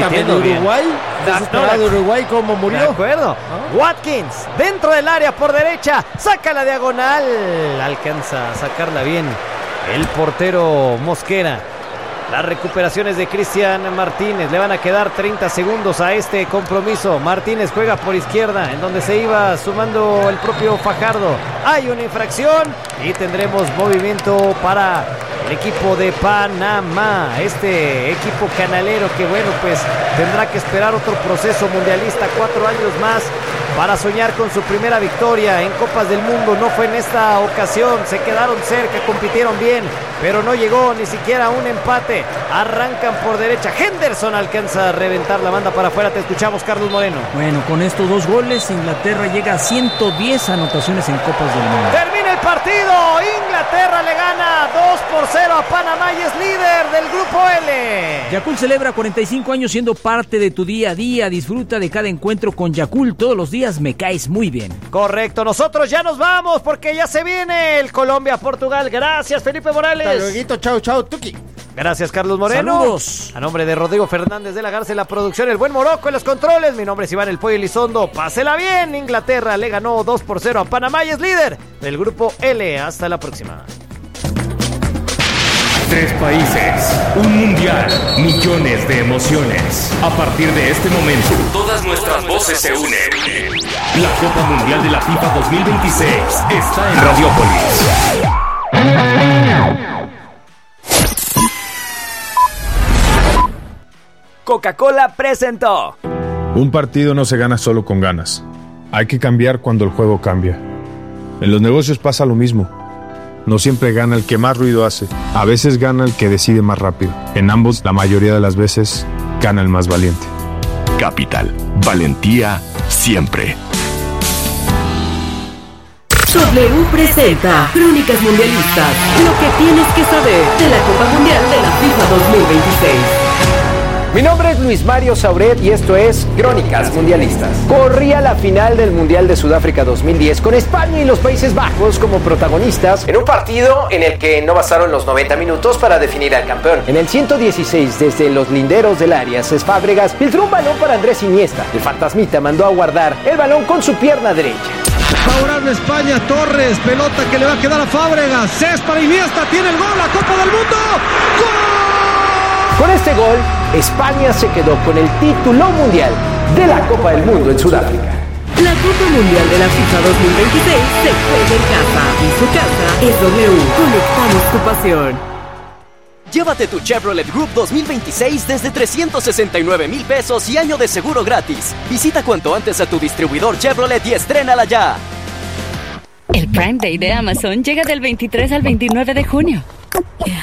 Platícame de Uruguay. De Uruguay, ¿cómo murió? De acuerdo. Watkins, dentro del área por derecha, saca la diagonal. Alcanza a sacarla bien el portero Mosquera. Las recuperaciones de Cristian Martínez. Le van a quedar 30 segundos a este compromiso. Martínez juega por izquierda, en donde se iba sumando el propio Fajardo. Hay una infracción y tendremos movimiento para el equipo de Panamá. Este equipo canalero que, bueno, pues tendrá que esperar otro proceso mundialista, 4 años más, para soñar con su primera victoria en Copas del Mundo. No fue en esta ocasión, se quedaron cerca, compitieron bien, pero no llegó ni siquiera a un empate. Arrancan por derecha, Henderson alcanza a reventar la banda para afuera. Te escuchamos, Carlos Moreno. Bueno, con estos 2 goles, Inglaterra llega a 110 anotaciones en Copas del Mundo. Termina el partido, Inglaterra le gana 2-0 a Panamá y es líder del grupo L. Yakult celebra 45 años siendo parte de tu día a día. Disfruta de cada encuentro con Yakult. Todos los días me caes muy bien. Correcto, nosotros ya nos vamos porque ya se viene el Colombia-Portugal. Gracias, Felipe Morales. Hasta luego, chao, chao, Tuki. Gracias, Carlos Moreno. Saludos. A nombre de Rodrigo Fernández de la Garza en la producción, el buen Morocco en los controles. Mi nombre es Iván El Pollo Elizondo. Pásela bien. Inglaterra le ganó 2-0 a Panamá y es líder del grupo L. Hasta la próxima. 3 países, un mundial, millones de emociones. A partir de este momento, todas nuestras voces se unen. La Copa Mundial de la FIFA 2026 está en Radiópolis. Coca-Cola presentó. Un partido no se gana solo con ganas. Hay que cambiar cuando el juego cambia. En los negocios pasa lo mismo. No siempre gana el que más ruido hace. A veces gana el que decide más rápido. En ambos, la mayoría de las veces, gana el más valiente. Capital, valentía siempre. W presenta Crónicas Mundialistas. Lo que tienes que saber de la Copa Mundial de la FIFA 2026. Mi nombre es Luis Mario Sauret y esto es Crónicas Mundialistas. Corría la final del Mundial de Sudáfrica 2010 con España y los Países Bajos como protagonistas en un partido en el que no bastaron los 90 minutos para definir al campeón. En el 116, desde los linderos del área, Cés Fábregas filtró un balón para Andrés Iniesta. El fantasmita mandó a guardar el balón con su pierna derecha. Favorable España, Torres, pelota que le va a quedar a Fábregas. Cés para Iniesta, tiene el gol, la Copa del Mundo. ¡Gol! Con este gol, España se quedó con el título mundial de la Copa del Mundo en Sudáfrica. La Copa Mundial de la FIFA 2026 se juega en casa. Y su casa es W. Conectamos tu pasión. Llévate tu Chevrolet Group 2026 desde 369,000 pesos y año de seguro gratis. Visita cuanto antes a tu distribuidor Chevrolet y estrénala ya. El Prime Day de Amazon llega del 23 al 29 de junio.